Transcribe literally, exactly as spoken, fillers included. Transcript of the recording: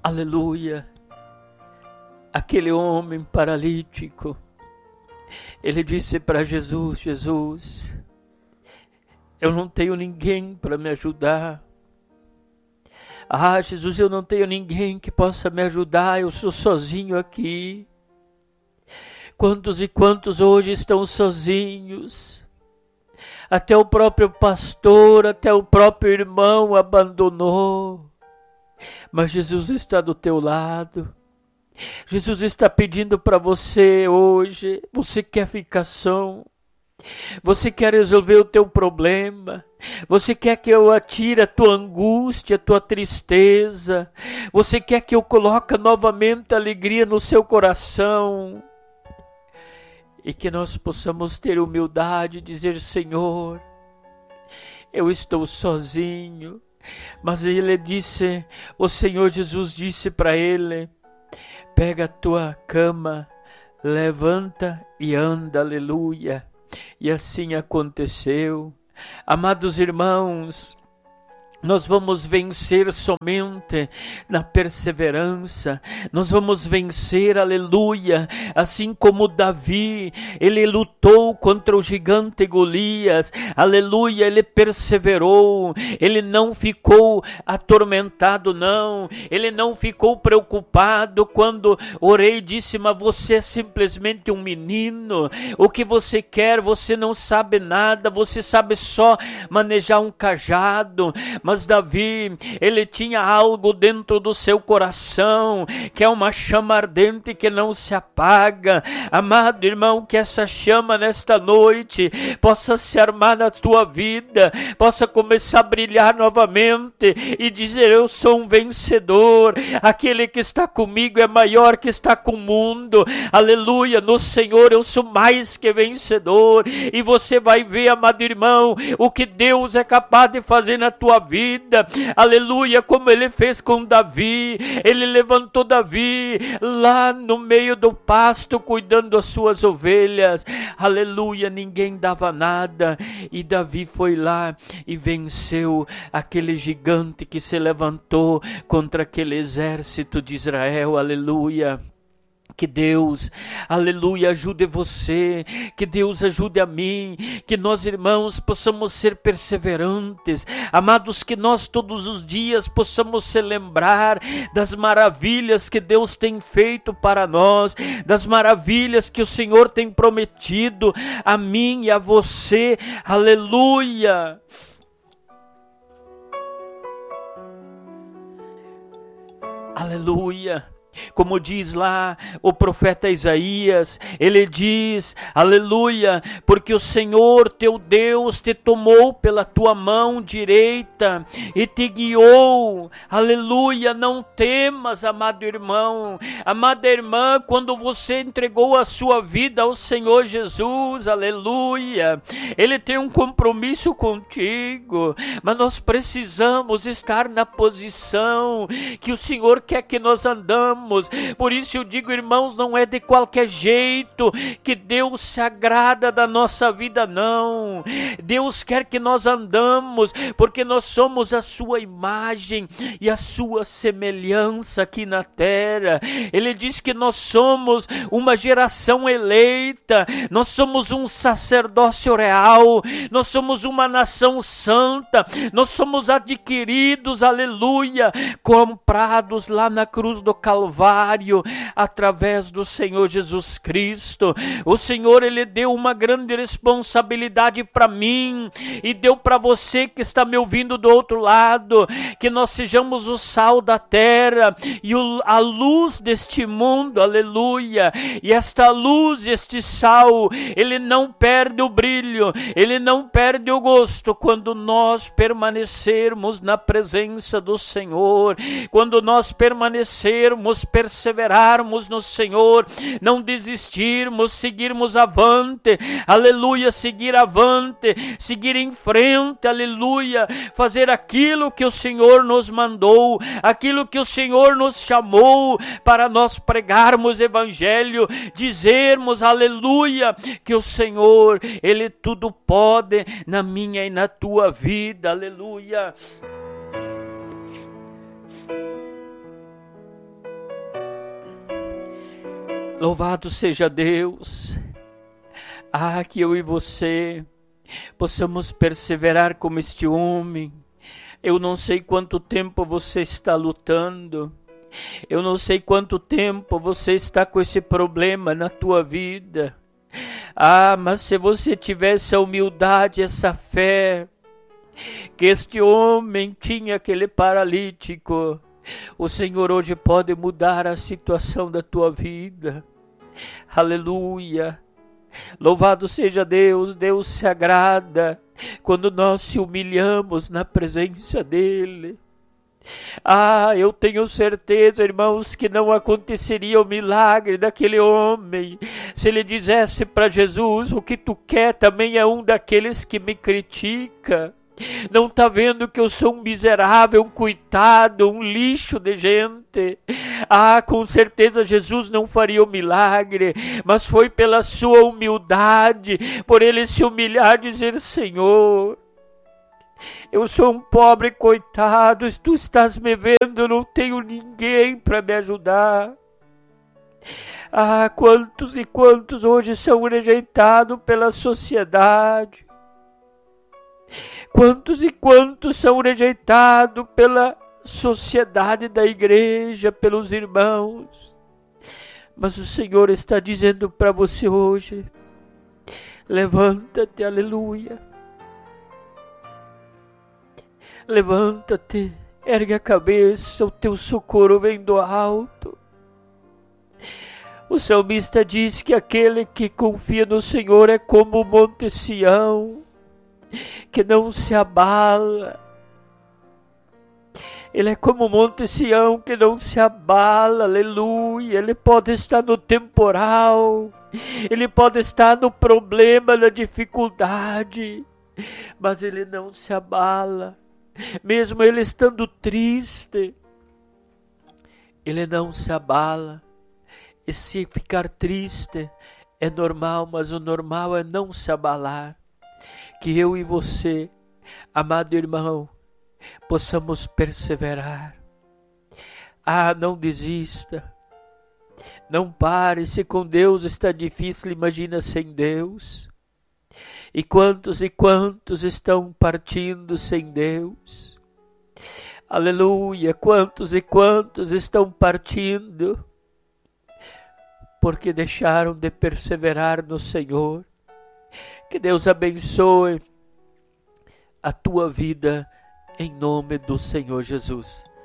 aleluia, aquele homem paralítico, ele disse para Jesus: Jesus, eu não tenho ninguém para me ajudar. Ah, Jesus, eu não tenho ninguém que possa me ajudar, eu sou sozinho aqui. Quantos e quantos hoje estão sozinhos? Até o próprio pastor, até o próprio irmão abandonou. Mas Jesus está do teu lado. Jesus está pedindo para você hoje. Você quer ficar são? Você quer resolver o teu problema? Você quer que eu atire a tua angústia, a tua tristeza? Você quer que eu coloque novamente alegria no seu coração? E que nós possamos ter humildade e dizer: Senhor, eu estou sozinho. Mas ele disse, o Senhor Jesus disse para ele: pega a tua cama, levanta e anda, aleluia. E assim aconteceu. Amados irmãos, nós vamos vencer somente na perseverança. Nós vamos vencer, aleluia, assim como Davi, ele lutou contra o gigante Golias, aleluia, ele perseverou, ele não ficou atormentado não, ele não ficou preocupado quando orei e disse: mas você é simplesmente um menino, o que você quer, você não sabe nada, você sabe só manejar um cajado. Mas Davi, ele tinha algo dentro do seu coração, que é uma chama ardente que não se apaga. Amado irmão, que essa chama nesta noite possa se armar na tua vida, possa começar a brilhar novamente e dizer: eu sou um vencedor, aquele que está comigo é maior que está com o mundo, aleluia, no Senhor eu sou mais que vencedor. E você vai ver, amado irmão, o que Deus é capaz de fazer na tua vida. Vida, aleluia, como ele fez com Davi. Ele levantou Davi lá no meio do pasto, cuidando das suas ovelhas, aleluia, ninguém dava nada, e Davi foi lá e venceu aquele gigante que se levantou contra aquele exército de Israel, aleluia. Que Deus, aleluia, ajude você, que Deus ajude a mim, que nós irmãos possamos ser perseverantes, amados, que nós todos os dias possamos se lembrar das maravilhas que Deus tem feito para nós, das maravilhas que o Senhor tem prometido a mim e a você, aleluia. Aleluia. Como diz lá o profeta Isaías, ele diz, aleluia, porque o Senhor teu Deus te tomou pela tua mão direita e te guiou, aleluia, não temas, amado irmão, amada irmã, quando você entregou a sua vida ao Senhor Jesus, aleluia, Ele tem um compromisso contigo, mas nós precisamos estar na posição que o Senhor quer que nós andamos. Por isso eu digo, irmãos, não é de qualquer jeito que Deus se agrada da nossa vida, não. Deus quer que nós andamos, porque nós somos a sua imagem e a sua semelhança aqui na terra. Ele diz que nós somos uma geração eleita, nós somos um sacerdócio real, nós somos uma nação santa, nós somos adquiridos, aleluia, comprados lá na cruz do Calvário, através do Senhor Jesus Cristo. O Senhor, Ele deu uma grande responsabilidade para mim e deu para você que está me ouvindo do outro lado, que nós sejamos o sal da terra e o, a luz deste mundo, aleluia. E esta luz, este sal, ele não perde o brilho, ele não perde o gosto quando nós permanecermos na presença do Senhor, quando nós permanecermos, perseverarmos no Senhor, não desistirmos, seguirmos avante, aleluia, seguir avante, seguir em frente, aleluia, fazer aquilo que o Senhor nos mandou, aquilo que o Senhor nos chamou para nós pregarmos evangelho, dizermos, aleluia, que o Senhor, Ele tudo pode na minha e na tua vida, aleluia. Louvado seja Deus. Ah, que eu e você possamos perseverar como este homem. Eu não sei quanto tempo você está lutando. Eu não sei quanto tempo você está com esse problema na tua vida. Ah, mas se você tivesse a humildade, essa fé, que este homem tinha, aquele paralítico, o Senhor hoje pode mudar a situação da tua vida. Aleluia. Louvado seja Deus. Deus se agrada quando nós se humilhamos na presença dEle. Ah, eu tenho certeza, irmãos, que não aconteceria o milagre daquele homem se ele dissesse para Jesus: o que tu quer também é um daqueles que me critica. Não está vendo que eu sou um miserável, um coitado, um lixo de gente? Ah, com certeza Jesus não faria o milagre, mas foi pela sua humildade, por ele se humilhar e dizer: Senhor, eu sou um pobre coitado, tu estás me vendo, eu não tenho ninguém para me ajudar. Ah, quantos e quantos hoje são rejeitados pela sociedade. Quantos e quantos são rejeitados pela sociedade da igreja, pelos irmãos. Mas o Senhor está dizendo para você hoje: levanta-te, aleluia. Levanta-te, ergue a cabeça, o teu socorro vem do alto. O salmista diz que aquele que confia no Senhor é como o monte Sião, que não se abala. Ele é como o monte Sião que não se abala, aleluia. Ele pode estar no temporal, ele pode estar no problema, na dificuldade, mas ele não se abala. Mesmo ele estando triste, ele não se abala. E se ficar triste é normal, mas o normal é não se abalar. Que eu e você, amado irmão, possamos perseverar. Ah, não desista. Não pare. Se com Deus está difícil, imagina sem Deus. E quantos e quantos estão partindo sem Deus? Aleluia. Quantos e quantos estão partindo porque deixaram de perseverar no Senhor. Que Deus abençoe a tua vida em nome do Senhor Jesus.